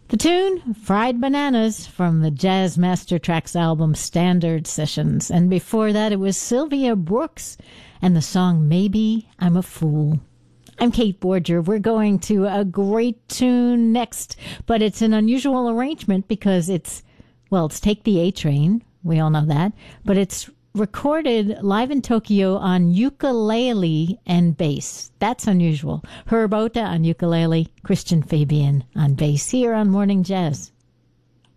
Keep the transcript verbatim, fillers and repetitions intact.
The tune, Fried Bananas, from the Jazz Master Tracks album Standard Sessions. And before that, it was Sylvia Brooks and the song Maybe I'm a Fool. I'm Kate Borger. We're going to a great tune next, but it's an unusual arrangement because it's, well, it's Take the A Train. We all know that. But it's recorded live in Tokyo on ukulele and bass. That's unusual. Herb Ota on ukulele, Christian Fabian on bass here on Morning Jazz.